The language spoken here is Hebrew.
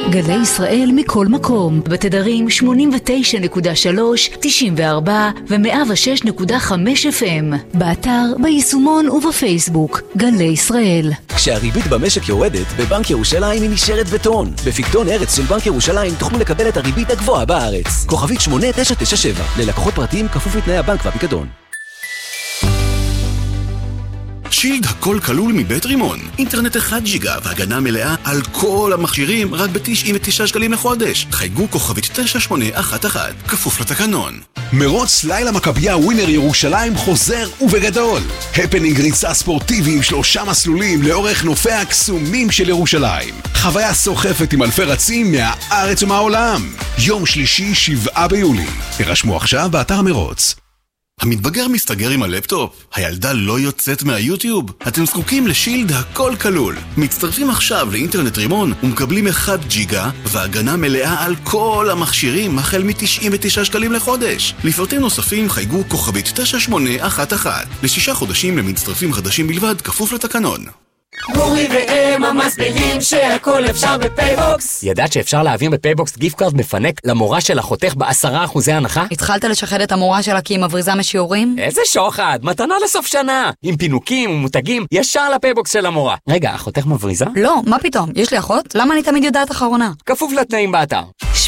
גלי ישראל מכל מקום, בתדרים 89.3, 94 ו-106.5 FM, באתר, ביישומון ובפייסבוק. גלי ישראל. כשהריבית במשק יורדת, בבנק ירושלים היא נשארת בטון. בפיקדון ארץ של בנק ירושלים תוכלו לקבל את הריבית הגבוהה בארץ. כוכבית 8997, ללקוחות פרטיים כפוף לתנאי הבנק והפיקדון. שילד הכל כלול מבית רימון. אינטרנט 1 ג'יגה והגנה מלאה על כל המכשירים רק ב-99 שקלים לחודש. חייגו כוכבית 9811, כפוף לתקנון. מרוץ לילה מכבייה ווינר ירושלים חוזר ובגדול. הפנינג ריצה ספורטיבי עם 3 מסלולים לאורך נופי הקסומים של ירושלים. חוויה סוחפת עם אלפי רצים מהארץ ומהעולם. יום שלישי 7 ביולי. הרשמו עכשיו באתר מרוץ. המתבגר מסתגר עם הלפטופ, הילדה לא יוצאת מהיוטיוב. אתם זקוקים לשילד הכל כלול. מצטרפים עכשיו לאינטרנט רימון ומקבלים 1 ג'יגה והגנה מלאה על כל המכשירים החל מ-99 שקלים לחודש. לפרטים נוספים חייגו כוכבית 9811. ל6 חודשים למצטרפים חדשים בלבד, כפוף לתקנון. גורי ואמה מסבירים שהכל אפשר בפייבוקס. ידעת שאפשר להעביר בפייבוקס גיפט קארד מפנק למורה של החותך ב10% הנחה? התחלת לשחד את המורה שלה כי היא מבריזה משיעורים? איזה שוחד, מתנה לסוף שנה. עם פינוקים ומותגים ישר לפייבוקס של המורה. רגע, החותך מבריזה? לא, מה פתאום? יש לי אחות? למה אני תמיד יודעת אחרונה? כפוף לתנאים באתר.